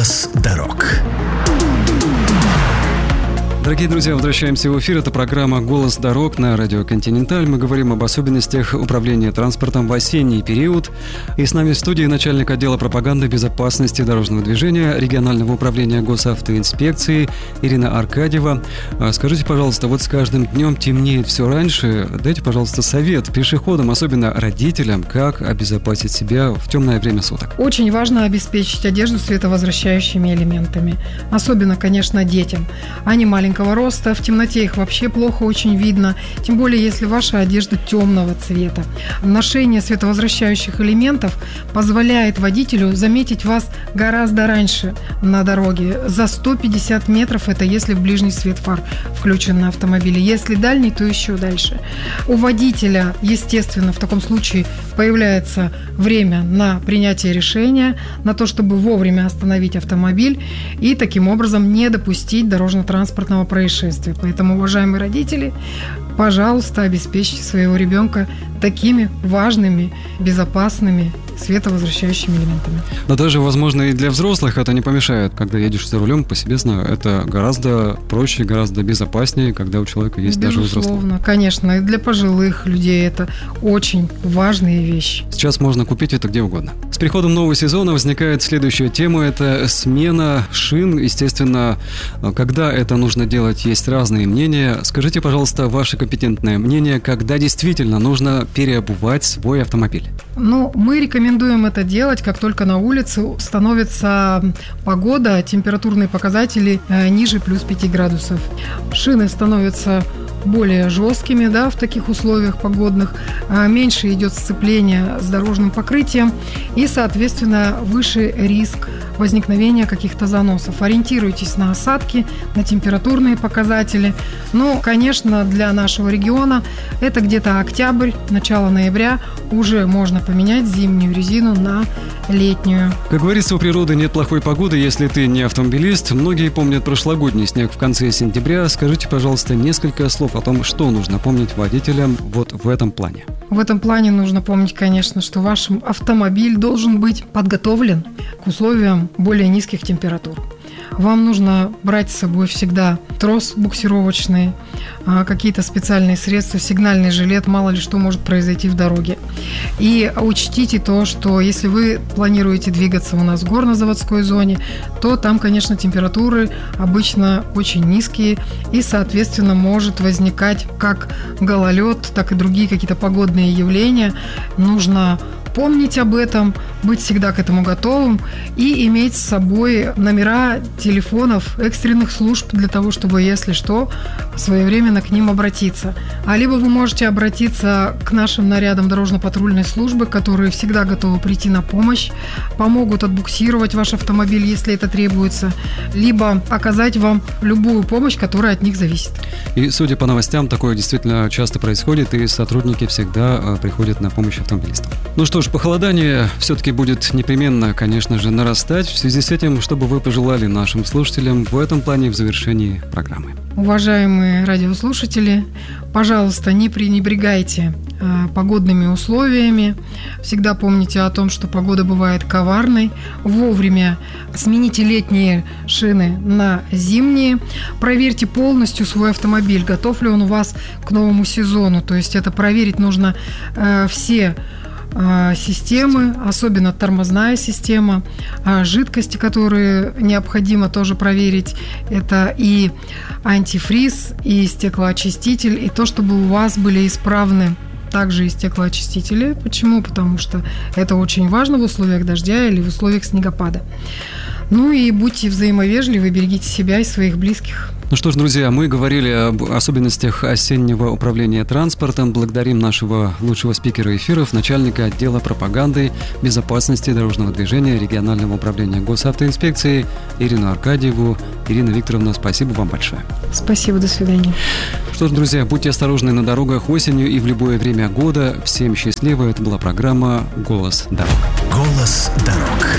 Голос дорог. Дорогие друзья, возвращаемся в эфир. Это программа «Голос дорог» на радио «Континенталь». Мы говорим об особенностях управления транспортом в осенний период. И с нами в студии начальник отдела пропаганды безопасности дорожного движения регионального управления госавтоинспекции Ирина Аркадьева. Скажите, пожалуйста, вот с каждым днем темнеет все раньше. Дайте, пожалуйста, совет пешеходам, особенно родителям, как обезопасить себя в темное время суток. Очень важно обеспечить одежду световозвращающими элементами. Особенно, конечно, детям. Они маленького роста, в темноте их вообще плохо очень видно, тем более если ваша одежда темного цвета. Ношение световозвращающих элементов позволяет водителю заметить вас гораздо раньше на дороге. За 150 метров, это если в ближний свет фар включен на автомобиле. Если дальний, то еще дальше. У водителя, естественно, в таком случае появляется время на принятие решения, на то, чтобы вовремя остановить автомобиль и таким образом не допустить дорожно-транспортного происшествия. Поэтому, уважаемые родители, пожалуйста, обеспечьте своего ребенка такими важными, безопасными, световозвращающими элементами. Но даже, возможно, и для взрослых это не помешает. Когда едешь за рулем, по себе знаю, это гораздо проще, гораздо безопаснее, когда у человека есть даже взрослый. Безусловно, конечно. И для пожилых людей это очень важные вещи. Сейчас можно купить это где угодно. С приходом нового сезона возникает следующая тема. Это смена шин. Естественно, когда это нужно делать, есть разные мнения. Скажите, пожалуйста, ваше компетентное мнение, когда действительно нужно переобувать свой автомобиль? Мы рекомендуем это делать, как только на улице становится погода, температурные показатели ниже плюс 5 градусов. Шины становятся более жесткими, в таких условиях погодных, меньше идет сцепление с дорожным покрытием и, соответственно, выше риск возникновения каких-то заносов. Ориентируйтесь на осадки, на температурные показатели. Конечно, для нашего региона это где-то октябрь, начало ноября уже можно поменять зимнюю резину на летнюю. Как говорится, у природы нет плохой погоды, если ты не автомобилист. Многие помнят прошлогодний снег в конце сентября. Скажите, пожалуйста, несколько слов о том, что нужно помнить водителям вот в этом плане. В этом плане нужно помнить, конечно, что ваш автомобиль должен быть подготовлен к условиям более низких температур. Вам нужно брать с собой всегда трос буксировочный, какие-то специальные средства, сигнальный жилет, мало ли что может произойти в дороге. И учтите то, что если вы планируете двигаться у нас в горно-заводской зоне, то там, конечно, температуры обычно очень низкие, и, соответственно, может возникать как гололед, так и другие какие-то погодные явления. Нужно помнить об этом, быть всегда к этому готовым и иметь с собой номера телефонов экстренных служб для того, чтобы, если что, своевременно к ним обратиться. Либо вы можете обратиться к нашим нарядам дорожно-патрульной службы, которые всегда готовы прийти на помощь, помогут отбуксировать ваш автомобиль, если это требуется, либо оказать вам любую помощь, которая от них зависит. И, судя по новостям, такое действительно часто происходит, и сотрудники всегда приходят на помощь автомобилистам. Что ж, похолодание все-таки будет непременно, конечно же, нарастать. В связи с этим, что бы вы пожелали нашим слушателям в этом плане в завершении программы? Уважаемые радиослушатели, пожалуйста, не пренебрегайте погодными условиями. Всегда помните о том, что погода бывает коварной. Вовремя смените летние шины на зимние. Проверьте полностью свой автомобиль, готов ли он у вас к новому сезону. То есть это проверить нужно все системы, особенно тормозная система, жидкости, которые необходимо тоже проверить. Это и антифриз, и стеклоочиститель, и то, чтобы у вас были исправны также и стеклоочистители. Почему? Потому что это очень важно в условиях дождя или в условиях снегопада. И будьте взаимовежливы, берегите себя и своих близких. Что ж, друзья, мы говорили об особенностях осеннего управления транспортом. Благодарим нашего лучшего спикера эфиров, начальника отдела пропаганды безопасности дорожного движения регионального управления госавтоинспекции Ирину Аркадьеву. Ирина Викторовна, спасибо вам большое. Спасибо, до свидания. Что ж, друзья, будьте осторожны на дорогах осенью и в любое время года. Всем счастливо. Это была программа «Голос дорог». «Голос дорог».